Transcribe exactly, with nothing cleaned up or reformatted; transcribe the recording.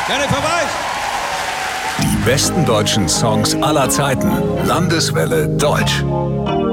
Gerne vorbei! Die besten deutschen Songs aller Zeiten. Landeswelle Deutsch.